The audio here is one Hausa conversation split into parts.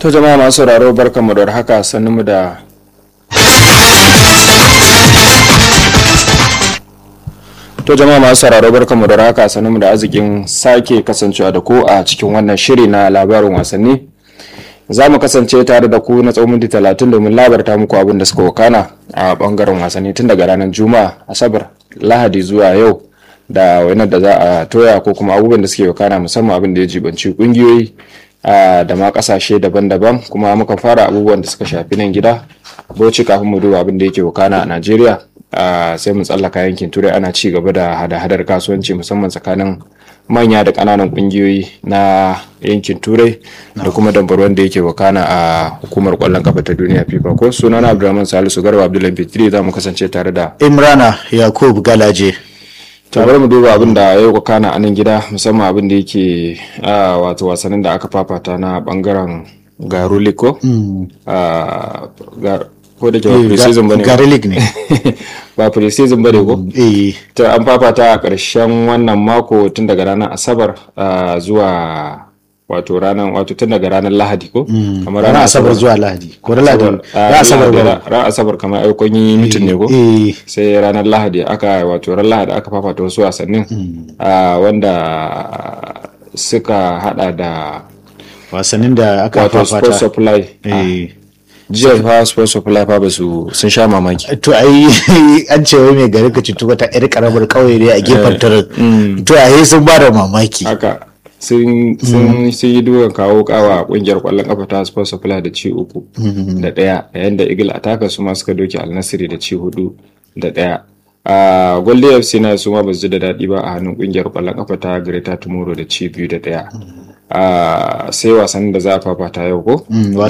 To jama'a masu sauraro barkanmu da haka sannunmu da arzikin sake kasancewa da ku a cikin wannan shiri na labarin wasanni. Za mu kasance tare da ku na tsawon minti 30 domin labarta muku abin da suka wakana a bangaren wasanni tun daga ranar Juma'a, Asabar, Lahadi zuwa yau da wainar da za a toya ko kuma abubuwan da suke wakana musamman abin da ya jibanci kungiyoyi da ma kasashe daban-daban, kuma muka fara abubuwan da suka shafi nan gida Bauchi kafin mu duba abin da yake wakana a Najeriya. Sai mu tsallaka yankin Turai, ana ci gaba da hada-hadar kasuwanci musamman tsakanin manya da ƙananan ƙungiyoyi na yankin Turai da kuma dambarwan da yake wakana a hukumar ƙwallon kafa ta duniya FIFA. Ko sunana Abdulrahman Salisu Garba Abdullahi Fitri, za mu kasance tare da Imrana Yakub Galaje. Bari mu duba abin da ya wakana a nan gida musamman abin da yake wato wasannin da aka fafata na bangaren Garuliko. Ko da ke ba pre-season bane. Garulik ne. Ba pre-season bane ko? Ta an fafata a ƙarshen wannan mako tun daga ranar Asabar zuwa tun daga ranar Lahadi ko? Kamar ranar Asabar zuwa Lahadi. Ko ranar Asabar kamar aikon yi mitin ne ko? Sai ranar Lahadi ran Lahadi aka fafata wasu wasannin wanda suka hada da wasannin da aka fafata Sports Supply. Jiya fa Sports Supply fa sun sha mamaki. To ai an ce wai mai gari ka ci tuka ta yar karamar kauye ne a gefen tarar. To ai sun ba da mamaki. Haka sun yi dukan kawo kawa kungiyar kwallon kafa ta Sports Supply da ci 3-1, yayin da Eagle Attackers su ma suka doke Al Nassr da ci 4-1. Golden FC na su ma ba su ji da daɗi ba a hannun kungiyar kwallon kafa ta Greater Tomorrow da ci 2-1. Sai wasan da za a fafata yau ko?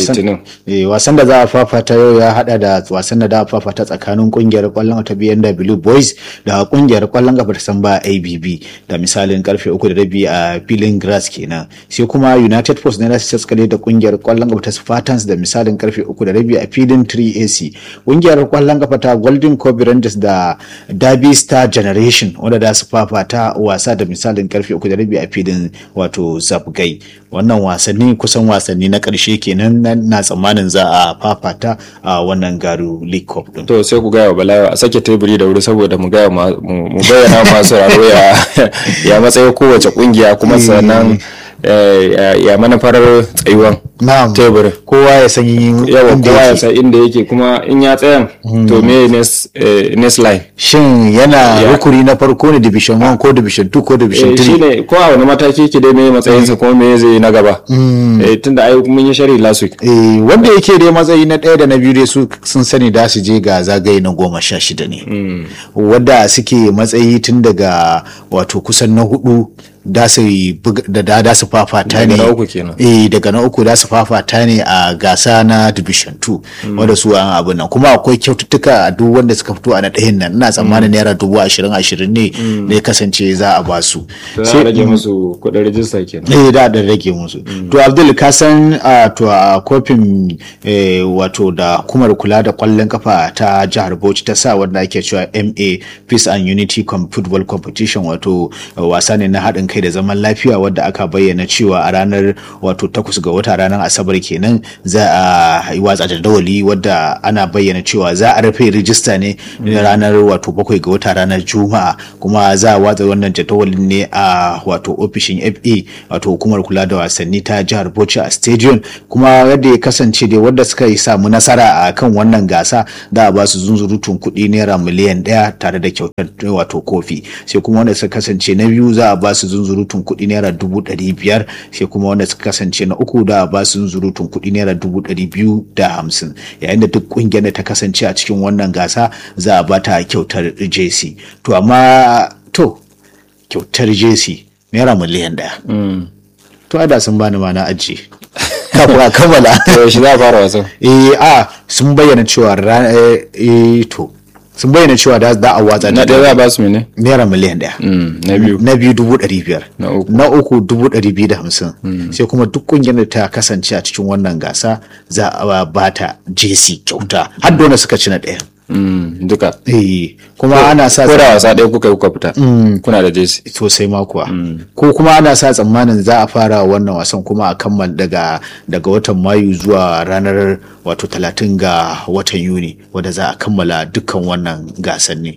Wasan da za a fafata yau ya hada da wasan da za a fafata tsakanin kungiyar kwallon ta BNW Boys da kungiyar kwallon kafa ta Samba ABB da misalin karfe 3:30 a filin grass kenan. Sai kuma United Force ne za su tsakale da kungiyar kwallon kafa ta Spartans da misalin karfe 3:30 a filin 3AC. Kungiyar kwallon kafa ta Golden Kobe Rangers da Derby Star Generation wanda za su fafata wasa da misalin karfe 3:30 a filin wato Zabgai. Wannan wasanni kusan wasanni na ƙarshe kenan na tsammanin za a fafata a wannan Garu League Cup din. To sai ku gaya wa Bala a sake teburi da wuri saboda mu bayyana masu raro ya matsayi kowace kungiya kuma sannan ya manufar tsayuwan tebur, kowa ya san inda yake kuma in ya tsayan to me next line, shin yana rukuri na farko ne division 1 ko division 2 ko division 3 shine ko a wani mataki yake dai me matsayinsa kuma me zai na gaba. Tunda ai mun yi shari last week wanda yake dai matsayi na 1 da na 2 dai su sun sani da su je ga zagaye na 16 ne wanda suke matsayi tun daga wato kusan na 4 da su fafata ne daga na 3 da su fafata ne a gasa na division 2 wanda su an abin nan, kuma akwai kyaututtuka a duk wanda suka fito a na ɗayan nan, ina tsammanin naira 20,000 ne da ya kasance za a ba su, sai rage musu kudin rajista kenan da rage musu. To Abdul ka san to a kofin wato da hukumar kula da kwallon kafa ta jihar Bauchi ta sa wanda ake cewa MA Peace and Unity Football Competition, wato wasa ne na haɗin kai da zaman lafiya wadda aka bayyana cewa a ranar wato 8 ga wata ranar Asabar kenan za a yi watsa jadawali wadda ana bayyana cewa za a rufe rijista ne ranar wato 7 ga wata ranar Juma'a, kuma za a watsa wannan jadawalin ne a wato ofishin FA wato hukumar kula da wasanni ta jihar Bauchi a stadium, kuma yadda ya kasance dai wanda suka yi samu nasara a kan wannan gasa da a ba su zunzurutun kuɗi naira miliyan 1 tare da kyautar wato kofi, sai kuma wanda suka kasance na biyu za a ba su zunzurutun kuɗi naira 500,000, sai kuma wanda suka kasance na uku da ba su zunzurutun kuɗi naira 250,000, yayin da duk ƙungiyar da ta kasance a cikin wannan gasa za a ba ta kyautar JC. To amma kyautar JC naira miliyan 1 to ada sun bani ma na ajiye kafin a kammala shi za a fara wasan. Sun bayyana cewa sun bayyana cewa da za a watsa na ɗaya za a ba su mene naira miliyan 1, na biyu 500,000, na uku 250,000, sai kuma duk kungiyar da ta kasance a cikin wannan gasa za a ba ta JC kyauta har da wanda suka ci na ɗaya. duka kuma ana sa ko da wasa ɗaya kuka fita kuna da jesi sosai ma kuwa ko kuma ana sa tsammanin za a fara wannan wasan kuma a kammal daga watan Mayu zuwa ranar wato 30 ga watan Yuni wanda za a kammala dukkan wannan gasanni.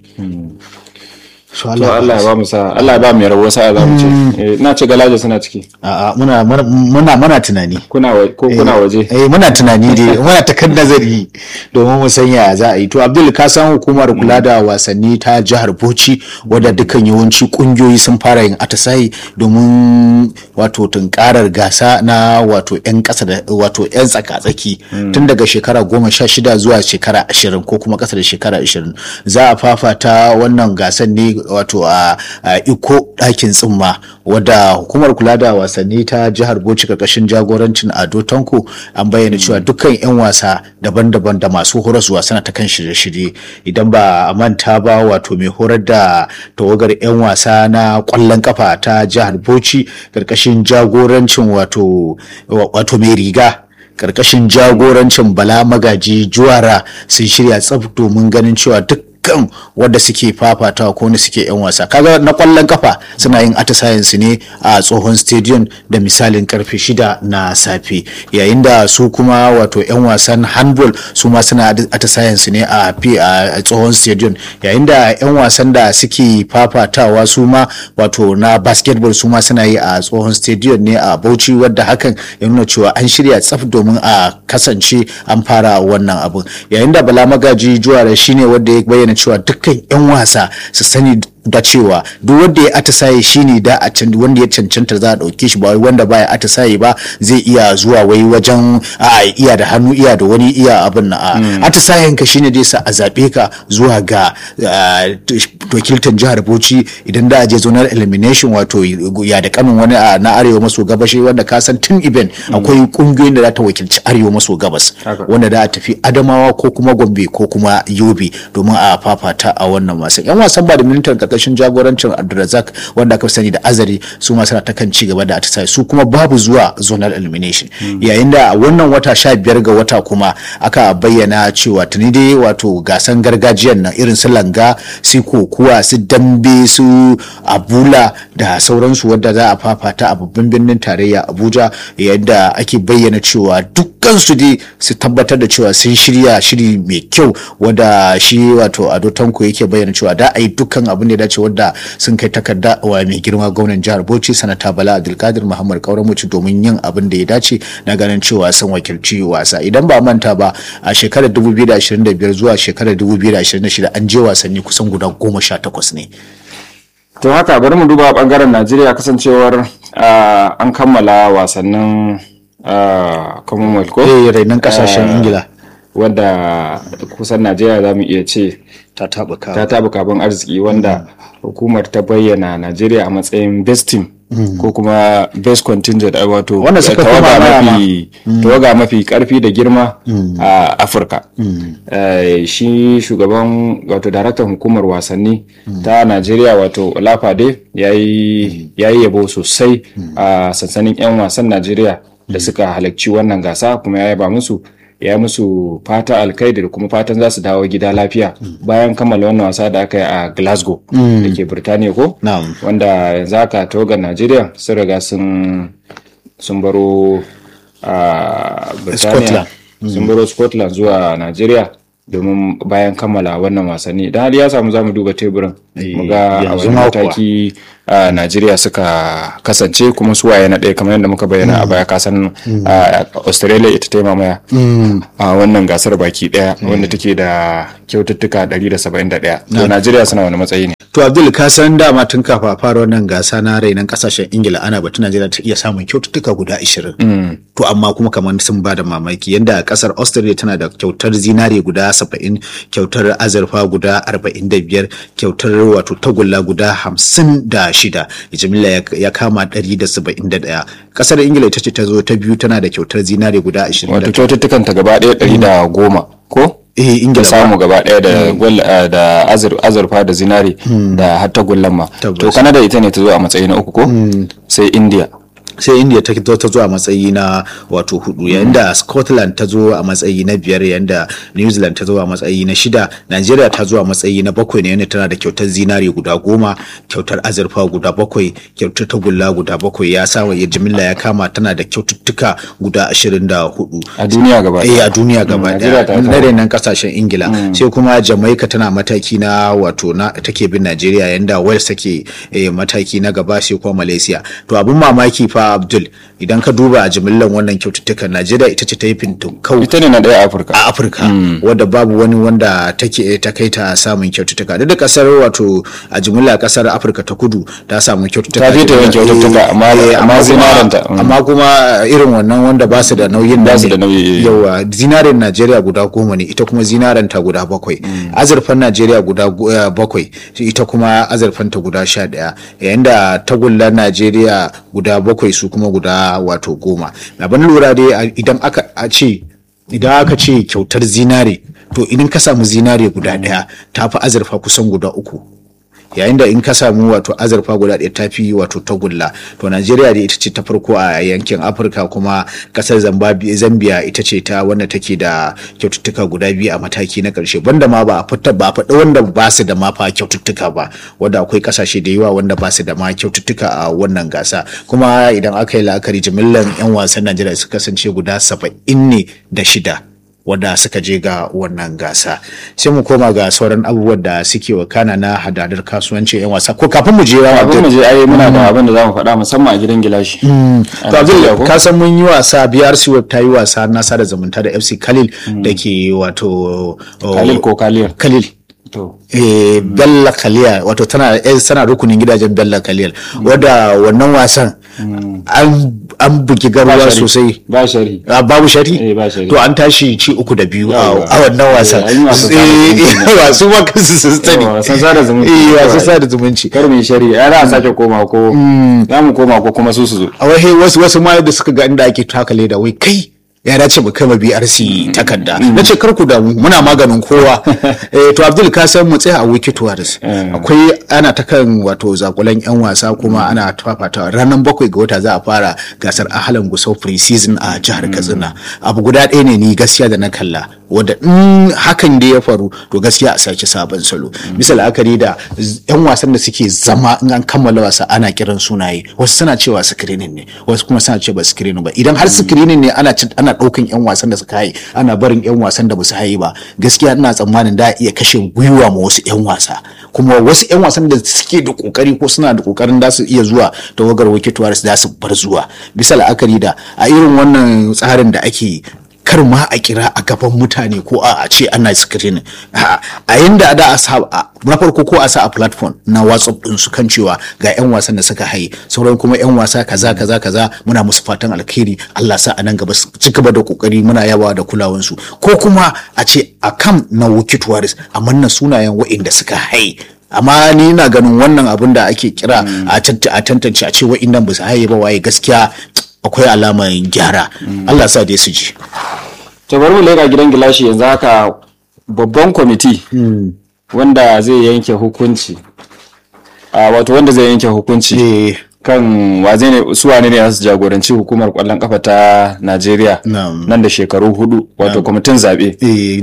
to Allah ya ba mu sa Allah ya ba mu rabo sa za mu ce ina ce galaje suna ciki a'a muna tunani kuna waje muna tunani dai muna ta kan nazari domin mu sanya za a yi. To Abdul, ka san hukumar kula da wasanni ta jihar Bauchi wadda dukkan yawanci kungiyoyi sun fara yin atisayi domin wato tunkarar gasa na wato yan kasa da wato yan tsaka-tsaki tun daga shekara 16 zuwa shekara 20 ko kuma kasa da shekara 20 za a fafata wannan gasan ne wato a iko ɗakin tsimma wadda hukumar kula da wasanni ta jihar Bauchi karkashin jagorancin Ado Tanko an bayyana cewa dukkan 'yan wasa daban-daban da masu horaswa suna ta kan shirye-shirye. Idan ba a manta ba wato mai horar da tawagar 'yan wasa na ƙwallon kafa ta jihar Bauchi karkashin jagorancin wato mai riga karkashin jagorancin Bala Magaji Juwara sun shirya tsaf domin ganin cewa duk kan wanda suke fafatawa ko wanda suke yan wasa kaga na kwallon kafa suna yin atisayen su ne a tsohon stadium da misalin karfe 6 na safe, yayin da su kuma wato yan wasan handball su ma suna atisayen su ne a tsohon stadium, yayin da yan wasan da suke fafatawa su ma wato na basketball su ma suna yi a tsohon stadium ne a Bauchi, wadda hakan ya nuna cewa an shirya tsaf domin a kasance an fara wannan abun. Yayin da Bala Magaji Juwara shine wanda ya bayyana cewa dukkan 'yan wasa su sani da cewa duk wanda ya atisaye shine da a can wanda ya cancanta za a dauke shi, ba wai wanda baya atisaye ba zai iya zuwa wai wajen iya da hannu iya da wani iya abin na atisayen ka shine dai sa a zabe ka zuwa ga wakiltar jihar Bauchi idan da a je zonal elimination wato ya da kanun wani na arewa maso gabashi, wanda ka san tun event akwai kungiyoyin da za ta wakilci arewa maso gabas wanda da a tafi Adamawa ko kuma Gombe ko kuma Yobe domin a fafata a wannan wasan. Yan wasan ba da militar karkashin jagorancin Abdulrazak wanda aka sani da Azari su ma suna ta kan ci gaba da atisaye, su kuma babu zuwa zonal elimination. Yayin da wannan wata 15 ga wata kuma aka bayyana cewa tuni dai wato gasan gargajiyan nan irin su langa, su kokuwa, su dambe, su abula da sauransu wadda za a fafata a babban birnin tarayya Abuja, yadda ake bayyana cewa dukkan su dai su tabbatar da cewa sun shirya shiri mai kyau, wadda shi wato Ado Tanko yake bayyana cewa da a yi dukkan abin da ya dace, wadda sun kai takarda wa mai girma gwamnan jihar Bauchi sanata Bala Abdulkadir Muhammad Kauramuci domin yin abin da ya dace na ganin cewa sun wakilci wasa. Idan ba manta ba a shekarar 2025 zuwa shekarar 2026 an je wasanni kusan guda 18 ne. To haka bari mu duba bangaren Najeriya, kasancewar an kammala wasannin Commonwealth ko rainan kasashen Ingila wanda kusan Najeriya za mu iya ce ta taɓa kabin arziki, wanda hukumar ta bayyana Najeriya a matsayin best team ko kuma best contingent, wato tawaga mafi karfi da girma a Afirka. Shi shugaban wato daraktan hukumar wasanni ta Najeriya wato Olafade ya yi yabo sosai a sansanin 'yan wasan Najeriya da suka halarci wannan gasa, kuma ya yaba musu, ya yi musu fata alkaidi da kuma fatan za su dawo gida lafiya bayan kammala wannan wasa da aka yi a Glasgow da ke Birtaniya ko wanda yanzu aka tawagar Najeriya sun riga sun baro Birtaniya, sun baro Scotland zuwa Najeriya domin bayan kammala wannan wasanni. Idan hali ya samu za mu duba teburin mu ga a wani mataki Najeriya suka kasance kuma su waye na ɗaya, kamar yadda muka bayyana a baya, kasan Australia ita ta mamaya a wannan gasar baki ɗaya wanda take da kyaututtuka 171. To Najeriya suna wani matsayi ne? To Abdul, ka san dama tun kafa fara wannan gasa na rainan kasashen Ingila ana batun Najeriya ta iya samun kyaututtuka guda 20. To amma kuma kamar sun bada mamaki yanda kasar Australia tana da kyautar zinare guda 70, kyautar azurfa guda 45, kyautar wato tagulla guda 56, jimilla ya kama 171. Kasar Ingila ita ce ta zo ta biyu, tana da kyautar zinare guda 20. Wato kyaututtukan ta gaba ɗaya 110 ko? Ingila samu gaba daya da azurfa da zinari da hatta gullan ma. To Canada ita ne ta zo a matsayi na 3 ko? Sai India sai India ta zo a matsayi na wato 4, yayin da Scotland ta zo a matsayi na 5, yayin da New Zealand ta zo a matsayi na 6, Nigeria ta zo a matsayi na 7 ne, yana tana da kyautar zinari guda 10, kyautar azurfa guda 7, kyautar tagulla guda 7, ya sa ya jimilla ya kama tana da kyaututtuka guda 24 a duniya gaba a duniya gaba daya nan kasashen Ingila. Sai kuma Jamaica tana mataki na wato na take bin Nigeria, yayin da Wales take mataki na gaba, sai kuma Malaysia. To abun mamaki fa Abdul, idan ka duba a jimillan wannan kyaututtukan, Najeriya ita ce ta yi fintinkau, ita ne na daya a Afirka wadda babu wani wanda take ta kai ta samun kyaututtuka. Duk da kasar wato a jimilla kasar Afirka ta kudu ta samu kyaututtuka, ta fi ta yin kyaututtuka amma zinaranta amma kuma irin wannan wanda ba su da nauyin yawa. Zinarin Najeriya guda 10 ne, ita kuma zinaranta guda 7, azurfan Najeriya guda 7, ita kuma azurfanta guda 11, yayin da tagullar Najeriya guda 7 su kuma guda wato 10. Abin lura dai idan aka ce kyautar zinare, to idan ka samu zinare guda 1 ta fi azurfa kusan guda 3, yayin da in ka samu wato azurfa guda 1 ta fi wato tagulla. To Najeriya da ita ce ta farko a yankin Afirka, kuma kasar Zambia ita ce ta wanda take da kyaututtuka guda 2 a mataki na karshe, banda ma ba a faɗi wanda ba su da ma fa kyaututtuka ba, wanda akwai kasashe da yawa wanda ba su da ma kyaututtuka a wannan gasa. Kuma idan aka yi la'akari, jimillan 'yan wasan Najeriya suka kasance guda 76 wadda suka je ga wannan gasa. Sai mu koma ga sauran abubuwan da suke wakana na hadadar kasuwancin 'yan wasa, ko kafin mu je muna da abin da za mu faɗa musamman a gidan gilashi. To Abdul, ka san mun yi wasa, BRC Web ta yi wasa na sada zumunta da FC Khalil da ke wato Khalil Bella Khalil, wato tana rukunin gidajen Bella Khalil, wadda wannan wasan an bugi garuwa sosai, babu shari to an tashi ci 3-2 a wannan wasan. Wasu ma kansu sun sani wasan sada zumunci kar mu shari za a sake koma ko za mu koma ko kuma su zo wasu ma da suka ga inda ake takale da wai kai ya dace mu kai BRC takarda. Na ce kar ku damu, muna maganin kowa. To Abdul, ka san mu tsaya a Wiki Tours, akwai ana ta kan wato zakulan 'yan wasa, kuma ana tafata ranar 7 ga wata za a fara gasar Ahlan Gusau pre-season a jihar Katsina. Abu guda ɗaya ne ni gaskiya da na kalla, wanda in hakan da ya faru to gaskiya a sake sabon salo. Misal akari da 'yan wasan da suke zama in an kammala wasa ana kiran sunaye, wasu suna cewa screening ne, wasu kuma suna cewa ba screening ba. Idan har screening ne ana ɗaukan 'yan wasan da suka haye, ana barin 'yan wasan da ba su haye ba, gaskiya ina tsammanin da iya kashe gwiwa ma wasu 'yan wasa. Kuma wasu 'yan wasan da suke da kokari ko suna da kokarin da su iya zuwa tawagar Wiki Tours da su bar zuwa, bisa la'akari da a irin wannan tsarin da ake kar ma a kira a gaban mutane ko a ce ana screening a yanda da a sa na farko ko a sa a platform na WhatsApp din su kan cewa ga 'yan wasan da suka haye, sauran kuma 'yan wasa kaza muna musu fatan alkhairi, Allah sa a nan gaba su ci gaba da kokari, muna yabawa da kulawansu. Ko kuma a ce a kam na Wiki Tours a manna sunayen wa'inda suka haye. Amma ni ina ganin wannan abin da ake kira a tantance a ce wa'innan ba su haye ba waye, gaskiya akwai alamar gyara. Allah sa dai su ji. To bari mu leka gidan gilashi yanzu haka, babban kwamiti wanda zai yanke hukunci wanda zai yanke hukunci kan su wane ne su jagoranci hukumar kwallon kafa ta Najeriya nan da shekaru 4, wato kwamitin zabe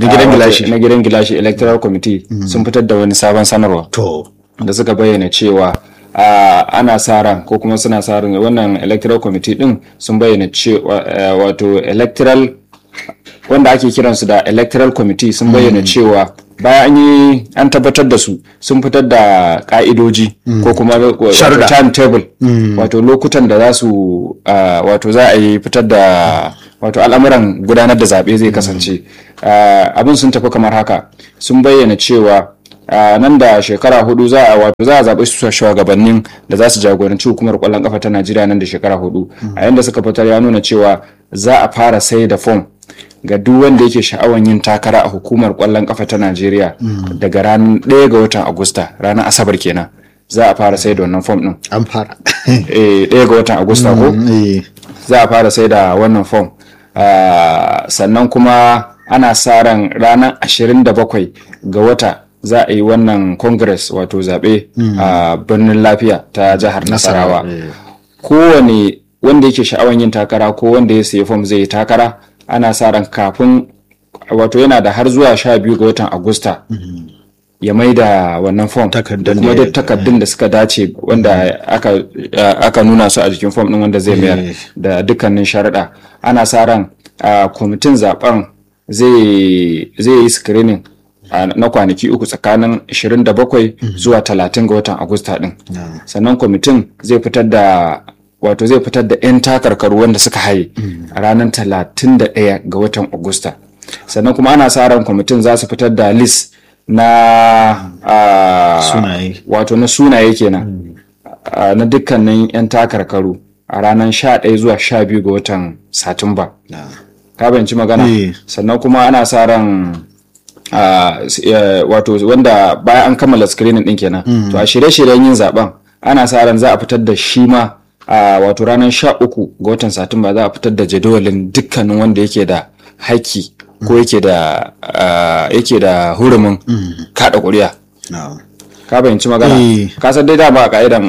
na gidan gilashi electoral committee sun fitar da wani sabon sanarwa da suka bayyana cewa ana sa ran ko kuma suna sa ran wannan electoral committee din sun bayyana cewa wato electoral wanda ake kiransu da electoral committee sun bayyana cewa bayan an tabbatar da su, sun fitar da ka'idoji ko kuma timetable, wato lokutan da za su wato za a yi fitar da wato al'amuran gudanar da zaɓe zai kasance. Abin sun tafi kamar haka, sun bayyana cewa nan da shekara 4 za a zaɓi su shugabannin da za su jagoranci hukumar ƙwallon ƙafa ta Najeriya nan da shekara 4. A yanda suka fitar ya nuna cewa za a fara sai da fom ga duk wanda yake sha'awan yin takara a hukumar ƙwallon ƙafa ta Najeriya daga ranar 1 ga watan Agusta, ranar Asabar kenan, za a fara sai da wannan fom din. An fara 1 ga watan Agusta ko za a fara sai da wannan fom. Sannan kuma ana sa ran ranar 27 ga wata za a yi wannan congress, wato zaɓe a birnin lafiya ta jihar Nasarawa. Kowane wanda yake sha'awan yin takara ko wanda ya sayi fom zai yi takara, ana sa ran kafin wato yana da har zuwa 12 ga watan Agusta ya mai da wannan fom da kuma duk takardun da suka dace wanda aka nuna su a jikin fom din wanda zai mayar da dukkanin sharaɗa. Ana sa ran kwamitin zaben zai yi screening na kwanaki 3 tsakanin 27 zuwa 30 ga watan Agusta din. Sannan kwamitin zai fitar da 'yan takarkaru wanda suka haye a ranar 31 ga watan Agusta. Sannan kuma ana sa ran kwamitin za su fitar da list na sunaye, wato na sunaye kenan na dukkanin 'yan takarkaru a ranar 11 zuwa 12 ga watan Satumba. Ka bayanci magana. Sannan kuma ana sa ran wato wanda bayan an kammala screening din kenan, to a shirye-shiryen yin zaben ana sa ran za a fitar da shi ma wato ranar 13 ga watan Satumba za a fitar da jadawalin dukkanin wanda yake da haƙƙi ko yake da hurumin kada ƙuri'a. Ka bayanci magana. Ka san dai dama a ka'idan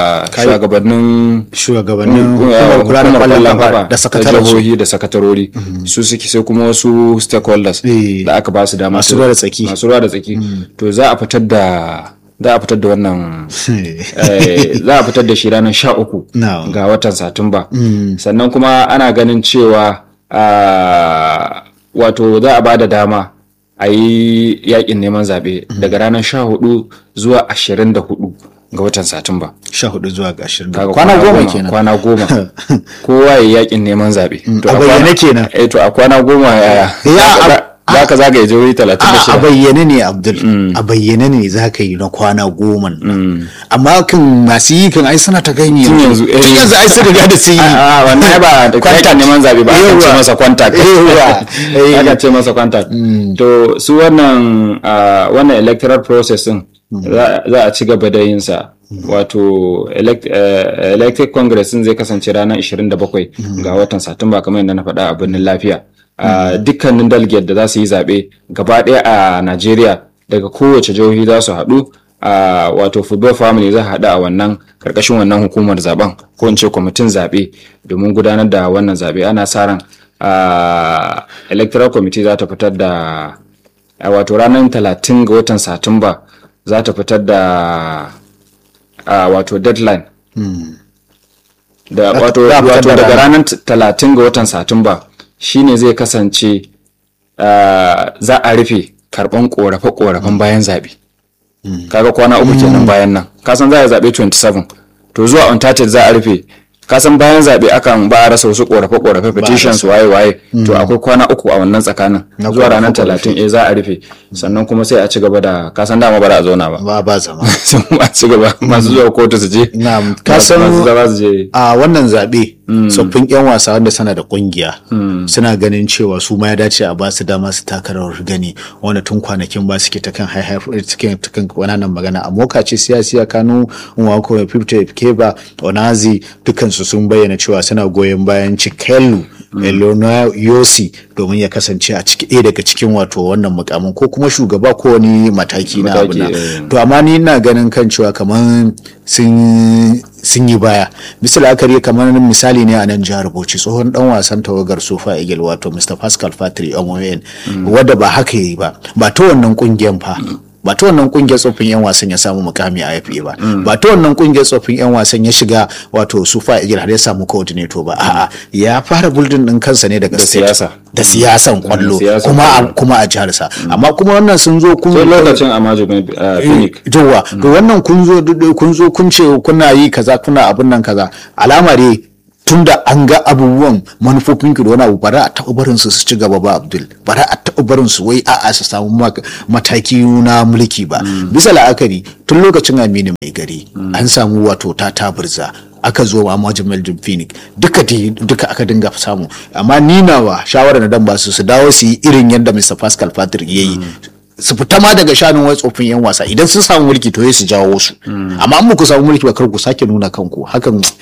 shugabannin hukumar da jihohi da sakatarori su suke, sai kuma wasu stakeholders da aka ba su dama, masu ruwa da tsaki. To za a fitar da wannan za a fitar da shi ranar 13 ga watan Satumba. Sannan kuma ana ganin cewa wato za a ba da dama a yi yakin neman zaɓe daga ranar 14 zuwa 24 ga watan Satumba. 14 zuwa 24. Kwana 10 kenan. Kwana 10. Kowa ya yi yakin neman zaɓe. A bayyane kenan. To a kwana 10 yaya? Za ka zagaye jihohi 36. A bayyane ne Abdul. A bayyane ne za ka yi na kwana 10. Amma kan masu yi kan ai suna ta gani yanzu. Tun yanzu ai sun riga da su yi. Wannan ba da yakin neman zaɓe ba. Aka ce masa contact. Aka ce masa contact. To su wannan electoral process din za a ci gaba da yin sa. Wato elected congress zai kasance ranar 27 ga watan Satumba kamar yadda na faɗa a birnin Lafiya. Dukkanin delegate da za su yi zaɓe gaba ɗaya a Najeriya daga kowace jihohi za su haɗu, wato football family za haɗu a wannan ƙarƙashin wannan hukumar zaben ko in ce kwamitin zaɓe domin gudanar da wannan zaɓe. Ana sa ran electoral committee za ta fitar da wato ranar 30 ga watan Satumba za ta fitar da wato deadline da wato daga ranar 30 ga watan Satumba shine zai kasance za a rufe karban korafe-korafen bayan zaɓe. Kaga kwana 3 kenan bayan nan. Kasan za a zaɓe 27 to zuwa on 30 za a rufe. Kasan bayan zaɓe akan ba a rasa wasu korafe-korafe petitions waye-waye, to akwai kwana 3 a wannan tsakanin zuwa ranar 30 za a rufe. Sannan kuma sai a ci gaba da, kasan dama ba a zauna ba. Ba zama. Sun a ci gaba masu zuwa kotu su je. Kasan a wannan zaɓe tsoffin 'yan wasa wanda suna da kungiya suna ganin cewa su ma ya dace a ba su dama su taka rawar gani, wanda tun kwanakin ba suke ta kan kan wannan magana. A mokaci siyasiya Kano Nwako 50 Keba Onazi dukansu sun bayyana cewa suna goyon bayan Cikelu Elona Yosi domin ya kasance a ɗaya daga cikin wato wannan mukamin ko kuma shugaba ko wani mataki na abu na. To amma ni ina ganin kan cewa kamar sun yi baya. Bisa la'akari kamar misali ne a nan jihar Bauchi, tsohon dan wasan tawagar Super Eagle wato Mr. Pascal Fatri Omoyen wadda ba haka yi ba ta wannan kungiyan fa. Ba ta wannan kungiyar tsoffin 'yan wasan ya samu mukami a FA ba ta wannan kungiyar tsoffin 'yan wasan ya shiga wato Super Eagle har ya samu coordinator ba. A'a, ya fara building din kansa ne daga siyasa da siyasan kwallo kuma a jihar sa. Amma kuma wannan sun zo kun lokacin Amaju Phoenix jawa to wannan kun zo kun ce kuna yi kaza kuna abun nan kaza, alama dai tunda an ga abubuwan manufofin ki da wani abu, bara a taɓa barin su ci gaba ba Abdul, bara a taɓa barin su wai a'a su samu mataki na mulki ba. Bisa la'akari tun lokacin Aminu Mai Gari an samu wato ta taburza, aka zo a Majalisar Phoenix duka aka dinga samu. Amma ni nawa shawara na dan ba su dawo su yi irin yadda Mr. Pascal Patrick yayi, su fita ma daga shanun wai tsofin 'yan wasa. Idan sun samu mulki to su jawo su, amma an muku samu mulki ba kar ku sake nuna kanku hakan